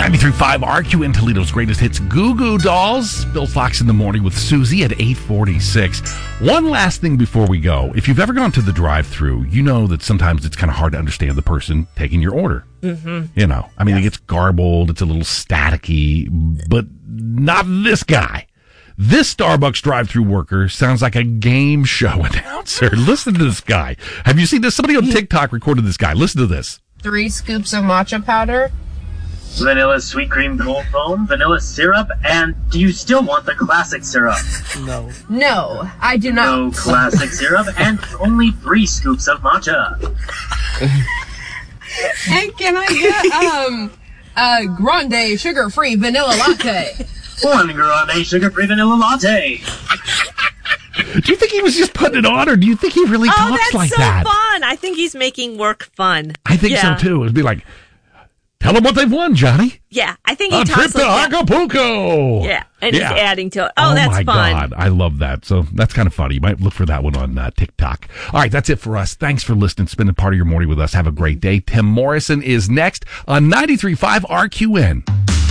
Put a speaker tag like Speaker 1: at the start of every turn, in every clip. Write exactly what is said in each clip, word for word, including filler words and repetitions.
Speaker 1: ninety-three point five R Q N Toledo's greatest hits, Goo Goo Dolls. Bill Fox in the morning with Susie at eight forty-six. One last thing before we go. If you've ever gone to the drive-thru, you know that sometimes it's kind of hard to understand the person taking your order.
Speaker 2: Mm-hmm.
Speaker 1: You know, I mean,
Speaker 2: yeah.
Speaker 1: It gets garbled, it's a little staticky, but not this guy. This Starbucks drive-thru worker sounds like a game show announcer. Listen to this guy. Have you seen this? Somebody on TikTok recorded this guy. Listen to this.
Speaker 3: Three scoops of matcha powder.
Speaker 4: Vanilla sweet cream cold foam, vanilla syrup, and do you still want the classic syrup?
Speaker 2: No.
Speaker 3: No, I do not.
Speaker 4: No classic syrup, and only three scoops of matcha.
Speaker 3: And can I get um a grande sugar-free vanilla latte?
Speaker 4: One grande sugar-free vanilla latte.
Speaker 1: Do you think he was just putting it on, or do you think he really
Speaker 2: oh,
Speaker 1: talks
Speaker 2: that's
Speaker 1: like
Speaker 2: so
Speaker 1: that?
Speaker 2: fun. I think he's making work fun.
Speaker 1: I think
Speaker 2: yeah.
Speaker 1: so, too. It'd be like, tell them what they've won, Johnny.
Speaker 2: Yeah, I think he
Speaker 1: A
Speaker 2: talks
Speaker 1: trip to
Speaker 2: like that.
Speaker 1: Acapulco.
Speaker 2: Yeah, and
Speaker 1: Yeah.
Speaker 2: he's adding to it. Oh,
Speaker 1: oh
Speaker 2: that's
Speaker 1: my
Speaker 2: fun.
Speaker 1: God. I love that. So that's kind of funny. You might look for that one on uh, TikTok. All right, that's it for us. Thanks for listening, spending part of your morning with us. Have a great day. Tim Morrison is next on ninety-three point five R Q N.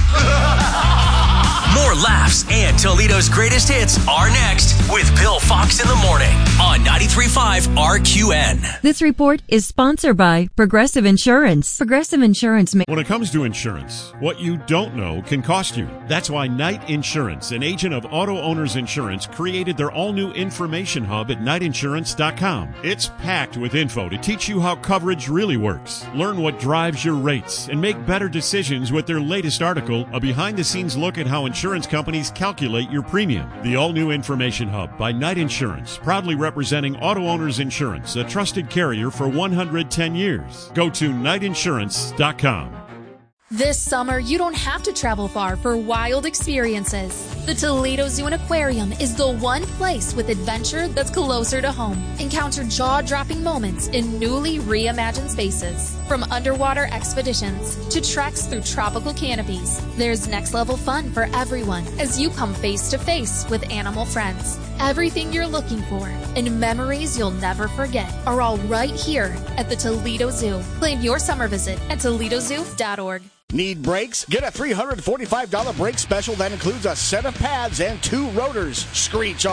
Speaker 5: More laughs and Toledo's greatest hits are next with Bill Fox in the morning on ninety-three point five R Q N.
Speaker 6: This report is sponsored by Progressive Insurance. Progressive Insurance may-
Speaker 7: When it comes to insurance, what you don't know can cost you. That's why Knight Insurance, an agent of Auto Owners Insurance, created their all-new information hub at knight insurance dot com. It's packed with info to teach you how coverage really works. Learn what drives your rates and make better decisions with their latest article, a behind-the-scenes look at how insurance companies calculate your premium. The all-new information hub by Knight Insurance, proudly representing Auto Owners Insurance, a trusted carrier for one hundred ten years. Go to knight insurance dot com.
Speaker 8: This summer, you don't have to travel far for wild experiences. The Toledo Zoo and Aquarium is the one place with adventure that's closer to home. Encounter jaw-dropping moments in newly reimagined spaces. From underwater expeditions to treks through tropical canopies, there's next-level fun for everyone as you come face-to-face with animal friends. Everything you're looking for and memories you'll never forget are all right here at the Toledo Zoo. Plan your summer visit at toledo zoo dot org.
Speaker 9: Need brakes? Get a three hundred forty-five dollars brake special that includes a set of pads and two rotors. Screech